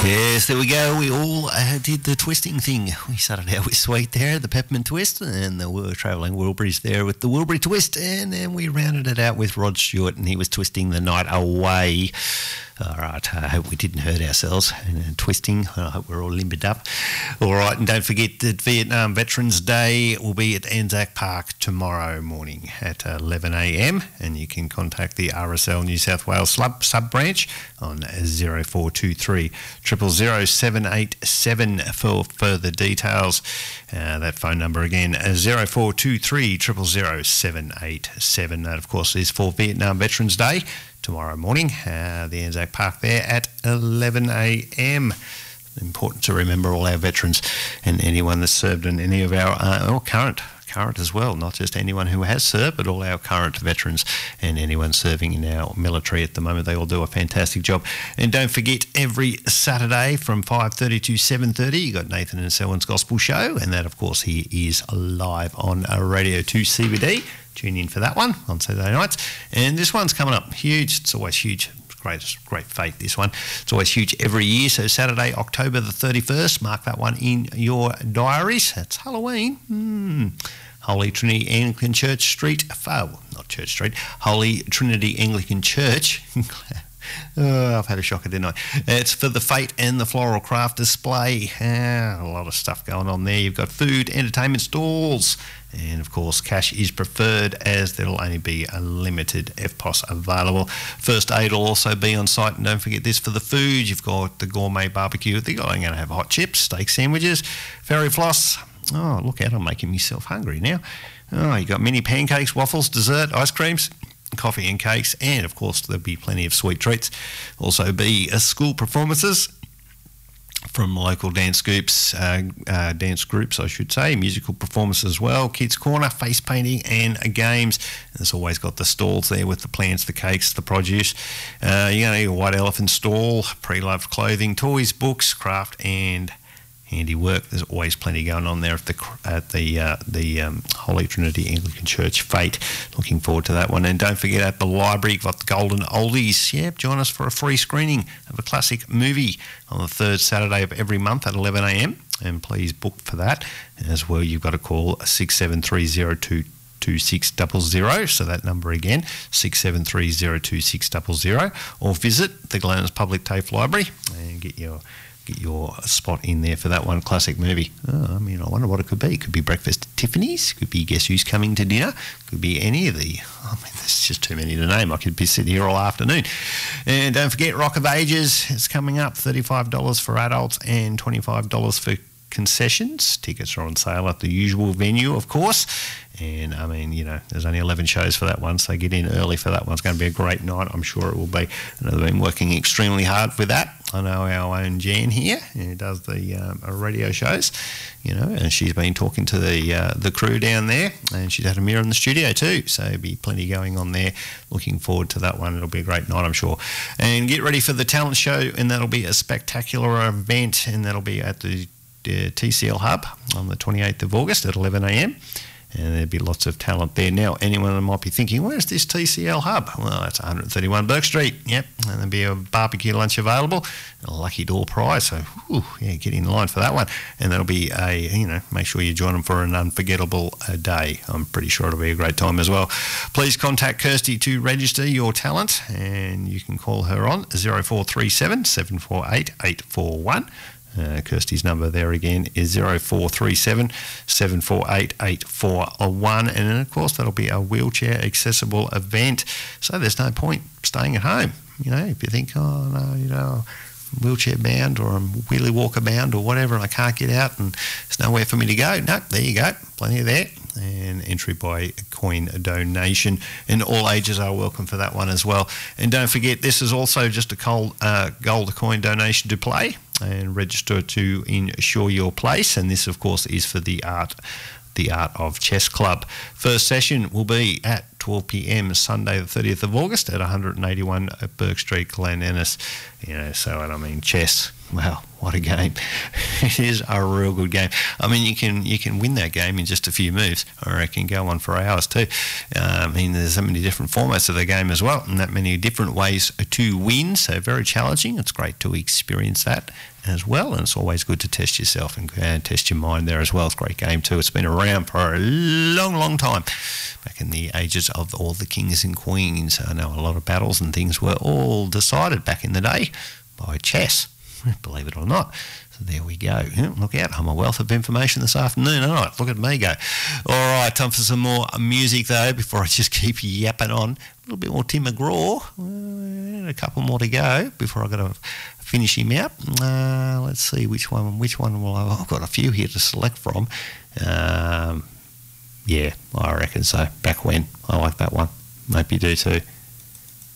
Yes, there we go. We all did the twisting thing. We started out with Sweet there, the peppermint twist, and the travelling Wilburys there with the Wilbury twist, and then we rounded it out with Rod Stewart, and he was twisting the night away. All right, I hope we didn't hurt ourselves and twisting. I hope we're all limbered up. All right, and don't forget that Vietnam Veterans Day will be at Anzac Park tomorrow morning at 11 a.m, and you can contact the RSL New South Wales sub-branch on 0423 000 787 for further details. That phone number again, 0423 000 787. That, of course, is for Vietnam Veterans Day tomorrow morning, the Anzac Park there at 11 a.m. Important to remember all our veterans and anyone that's served in any of our current as well, not just anyone who has served, but all our current veterans and anyone serving in our military at the moment. They all do a fantastic job. And don't forget, every Saturday from 5:30 to 7:30, you got Nathan and Selwyn's Gospel Show, and that, of course, he is live on Radio 2 CBD. Tune in for that one on Saturday nights. And this one's coming up huge. It's always huge. Great fate, this one. It's always huge every year. So Saturday, October the 31st, mark that one in your diaries. That's Halloween. Holy Trinity Anglican Church Street. Not Church Street. Holy Trinity Anglican Church. I've had a shocker, didn't I? It's for the Fate and the Floral Craft display. A lot of stuff going on there. You've got food, entertainment stalls, and of course cash is preferred as there will only be a limited FPOS available. First aid will also be on site, and don't forget this for the food. You've got the gourmet barbecue. I'm going to have hot chips, steak sandwiches, fairy floss. Oh, look out, I'm making myself hungry now. Oh, you've got mini pancakes, waffles, dessert, ice creams, coffee and cakes, and of course there'll be plenty of sweet treats. Also be school performances from local dance groups, I should say, musical performances as well, kids corner, face painting and games. And there's always got the stalls there with the plants, the cakes, the produce. You're going to need a white elephant stall, pre-loved clothing, toys, books, craft and handiwork. There's always plenty going on there at the Holy Trinity Anglican Church Fate. Looking forward to that one. And don't forget, at the library, you've got the Golden Oldies. Yep, join us for a free screening of a classic movie on the third Saturday of every month at 11 a.m. And please book for that. As well, you've got to call 6730 2600, so that number again, 67302600, or visit the Glenelg Public TAFE Library and get your spot in there for that one classic movie. I wonder what it could be. It could be Breakfast at Tiffany's. Could be Guess Who's Coming to Dinner. Could be any of the... there's just too many to name. I could be sitting here all afternoon. And don't forget, Rock of Ages is coming up. $35 for adults and $25 for concessions. Tickets are on sale at the usual venue, of course. And there's only 11 shows for that one, so get in early for that one. It's going to be a great night. I'm sure it will be. And they've been working extremely hard with that. I know our own Jan here, who does the radio shows, and she's been talking to the crew down there, and she's had a mirror in the studio too, so there'll be plenty going on there. Looking forward to that one. It'll be a great night, I'm sure. And get ready for the talent show, and that'll be a spectacular event, and that'll be at the TCL Hub on the 28th of August at 11 a.m. And there'll be lots of talent there. Now, anyone might be thinking, where's this TCL Hub? Well, that's 131 Burke Street. Yep, and there'll be a barbecue lunch available, a lucky door prize. So, get in line for that one. And that'll be make sure you join them for an unforgettable day. I'm pretty sure it'll be a great time as well. Please contact Kirsty to register your talent, and you can call her on 0437 748 841. Kirsty's number there again is 0437 748 841, and then of course that'll be a wheelchair accessible event, so there's no point staying at home. If you think, I'm wheelchair bound or I'm wheelie walker bound or whatever and I can't get out and there's nowhere for me to go, there you go, plenty of there. And entry by coin donation, and all ages are welcome for that one as well. And don't forget, this is also just a gold coin donation to play and register to ensure your place, and this of course is for the Art of Chess Club. First session will be at 12 p.m. Sunday the 30th of August at 181 Burke Street, Glen Innes. Chess Wow, what a game. It is a real good game. I mean, you can win that game in just a few moves. I reckon go on for hours too. I mean, there's so many different formats of the game as well, and that many different ways to win, so very challenging. It's great to experience that as well, and it's always good to test yourself and test your mind there as well. It's a great game too. It's been around for a long, long time, back in the ages of all the kings and queens. I know a lot of battles and things were all decided back in the day by chess, believe it or not. So there we go. Look out, I'm a wealth of information this afternoon. All right, look at me go. All right, time for some more music though, before I just keep yapping on. A little bit more Tim McGraw. A couple more to go before I've got to finish him out. Let's see which one will I've got a few here to select from. Yeah, I reckon so. Back when. I like that one. Hope you do too.